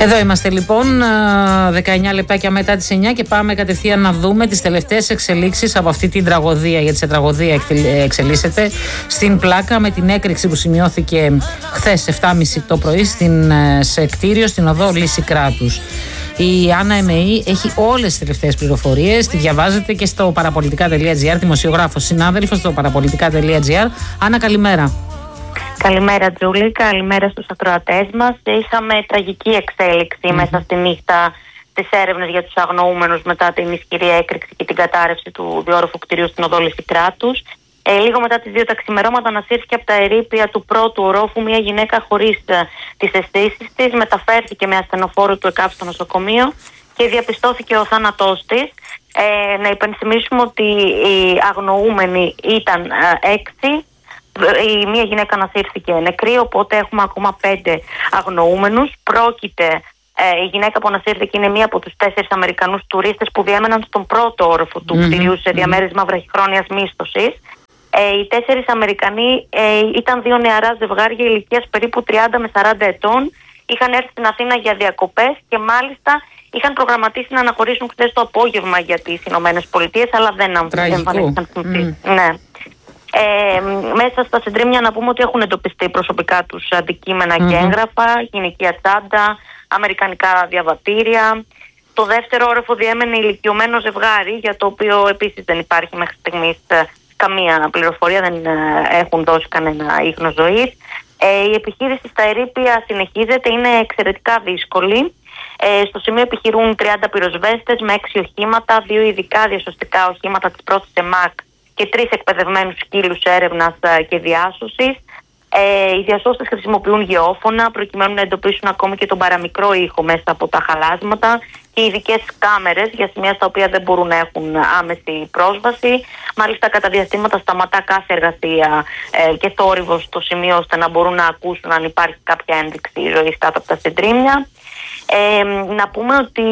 Εδώ είμαστε λοιπόν, 19 λεπτάκια μετά τις 9 και πάμε κατευθείαν να δούμε τις τελευταίες εξελίξσεις από αυτή την τραγωδία, γιατί σε τραγωδία εξελίσσεται, στην Πλάκα, με την έκρηξη που σημειώθηκε χθες 7.30 το πρωί σε κτίριο στην οδό Λυσικράτους. Η Άννα Εμεή έχει όλες τις τελευταίες πληροφορίες, τη διαβάζετε και στο παραπολιτικά.gr, δημοσιογράφος, συνάδελφος στο παραπολιτικά.gr. Άννα, καλημέρα. Καλημέρα Τζούλη, καλημέρα στους ακροατές μας. Είχαμε τραγική εξέλιξη μέσα στη νύχτα στις έρευνες για τους αγνοούμενους μετά την ισχυρή έκρηξη και την κατάρρευση του διόρροφου κτηρίου στην οδό Λυσικράτους. Λίγο μετά τις 2 τα ξημερώματα ανασύρθηκε από τα ερείπια του πρώτου ορόφου μια γυναίκα χωρίς τις αισθήσεις της. Μεταφέρθηκε με ασθενοφόρο του ΕΚΑΒ στο νοσοκομείο και διαπιστώθηκε ο θάνατός της. Να υπενθυμίσουμε ότι οι αγνοούμενοι ήταν 6. Η μία γυναίκα ανασύρθηκε νεκρή, οπότε έχουμε ακόμα 5 αγνοούμενους. Η γυναίκα που ανασύρθηκε είναι μία από τους 4 Αμερικανούς τουρίστες που διέμεναν στον πρώτο όροφο του κτηρίου σε διαμέρισμα βραχυχρόνιας μίσθωσης. Οι 4 Αμερικανοί ήταν 2 νεαρά ζευγάρια ηλικίας περίπου 30 με 40 ετών. Είχαν έρθει στην Αθήνα για διακοπές και μάλιστα είχαν προγραμματίσει να αναχωρήσουν χθες το απόγευμα για τις Ηνωμένες Πολιτείες, αλλά δεν εμφανίστηκαν στην ναι. Μέσα στα συντρίμμια να πούμε ότι έχουν εντοπιστεί προσωπικά τους αντικείμενα και έγγραφα, γυναικεία τσάντα, αμερικανικά διαβατήρια. Το δεύτερο όροφο διέμενε ηλικιωμένο ζευγάρι, για το οποίο επίσης δεν υπάρχει μέχρι στιγμής καμία πληροφορία, δεν έχουν δώσει κανένα ίχνος ζωής. Η επιχείρηση στα ερείπια συνεχίζεται, είναι εξαιρετικά δύσκολη. Στο σημείο επιχειρούν 30 πυροσβέστες με 6 οχήματα, 2 ειδικά διασωστικά οχήματα της πρώτης ΕΜΑΚ και 3 εκπαιδευμένους σκύλους έρευνας και διάσωσης. Οι διασώστες χρησιμοποιούν γεώφωνα προκειμένου να εντοπίσουν ακόμη και τον παραμικρό ήχο μέσα από τα χαλάσματα και ειδικές κάμερες για σημεία στα οποία δεν μπορούν να έχουν άμεση πρόσβαση. Μάλιστα, κατά διαστήματα σταματά κάθε εργασία και θόρυβος στο σημείο ώστε να μπορούν να ακούσουν αν υπάρχει κάποια ένδειξη ζωής κάτω από τα συντρίμμια. Να πούμε ότι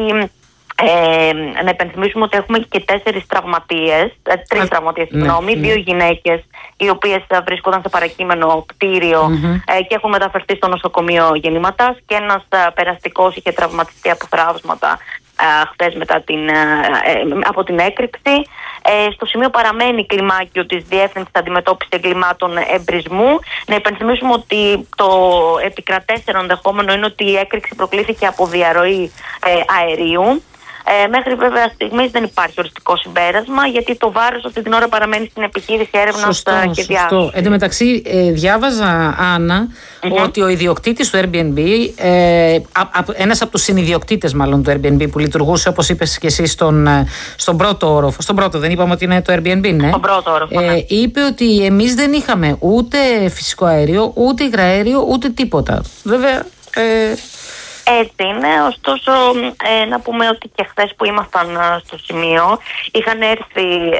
να υπενθυμίσουμε ότι έχουμε και 4 τραυματίες, 3 τραυματίες, συγγνώμη, 2 γυναίκες οι οποίες βρίσκονταν σε παρακείμενο κτίριο και έχουν μεταφερθεί στο νοσοκομείο γεννηματάς, και ένας περαστικός είχε τραυματιστεί από θραύσματα χθες από την έκρηξη. Στο σημείο παραμένει κλιμάκιο της Διεύθυνσης Αντιμετώπισης Εγκλημάτων Εμπρισμού. Να υπενθυμίσουμε ότι το επικρατέστερο ενδεχόμενο είναι ότι η έκρηξη προκλήθηκε από διαρροή αερίου. Μέχρι βέβαια στιγμής δεν υπάρχει οριστικό συμπέρασμα, γιατί το βάρος αυτή την ώρα παραμένει στην επιχείρηση έρευνας και διάσωσης. Εν τω μεταξύ, διάβαζα, Άννα, ότι ο ιδιοκτήτης του Airbnb, ένας από τους συνιδιοκτήτες μάλλον του Airbnb που λειτουργούσε, όπως είπες και εσύ, στον πρώτο όροφο. Στον πρώτο, δεν είπαμε ότι είναι το Airbnb, ναι. Στον πρώτο όροφο, ναι. Είπε ότι εμείς δεν είχαμε ούτε φυσικό αέριο, ούτε υγραέριο, ούτε τίποτα. Βέβαια. Έτσι είναι, ωστόσο να πούμε ότι και χθες που ήμασταν στο σημείο είχαν έρθει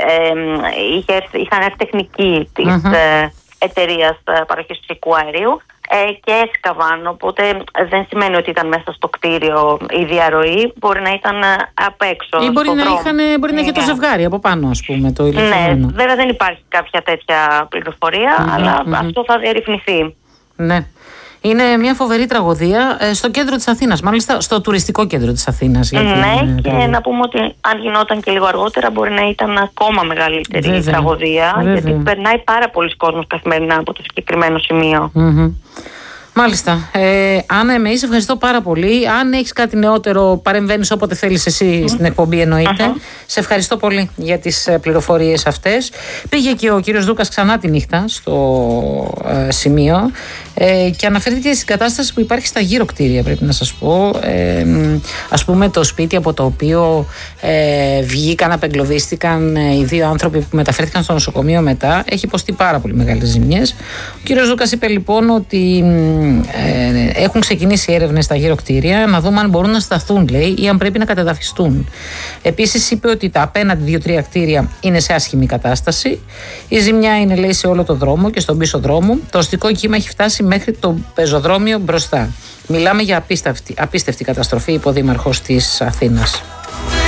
τεχνικοί της εταιρείας παροχής φυσικού αερίου και έσκαβαν, οπότε δεν σημαίνει ότι ήταν μέσα στο κτίριο η διαρροή, μπορεί να ήταν απ' έξω. Ή μπορεί να είχε το ζευγάρι από πάνω, ας πούμε, το ηλεκτρονικό. Ναι, βέβαια δεν υπάρχει κάποια τέτοια πληροφορία, αλλά αυτό θα διερευνηθεί. Ναι. Είναι μια φοβερή τραγωδία στο κέντρο της Αθήνας, μάλιστα στο τουριστικό κέντρο της Αθήνας. Ναι, και να πούμε ότι αν γινόταν και λίγο αργότερα μπορεί να ήταν ακόμα μεγαλύτερη τραγωδία, γιατί περνάει πάρα πολλοί κόσμος καθημερινά από το συγκεκριμένο σημείο. Μάλιστα. Άννα Εμεή, σε ευχαριστώ πάρα πολύ. Αν έχεις κάτι νεότερο, παρεμβαίνεις όποτε θέλεις εσύ στην εκπομπή, εννοείται. Σε ευχαριστώ πολύ για τις πληροφορίες αυτές. Πήγε και ο κύριος Δούκας ξανά τη νύχτα στο σημείο και αναφέρθηκε στην κατάσταση που υπάρχει στα γύρω κτίρια, πρέπει να σας πω. Ας πούμε, το σπίτι από το οποίο βγήκαν, απεγκλωβίστηκαν οι 2 άνθρωποι που μεταφέρθηκαν στο νοσοκομείο μετά, έχει υποστεί πάρα πολύ μεγάλες ζημιές. Ο κύριος Δούκας είπε λοιπόν ότι έχουν ξεκινήσει έρευνες στα γύρω κτίρια να δούμε αν μπορούν να σταθούν, λέει, ή αν πρέπει να κατεδαφιστούν. Επίσης είπε ότι τα απέναντι 2-3 κτίρια είναι σε άσχημη κατάσταση. Η ζημιά είναι, λέει, σε όλο το δρόμο και στον πίσω δρόμο. Το αστικό κύμα έχει φτάσει μέχρι το πεζοδρόμιο μπροστά. Μιλάμε για απίστευτη καταστροφή, είπε ο Δήμαρχος της Αθήνας.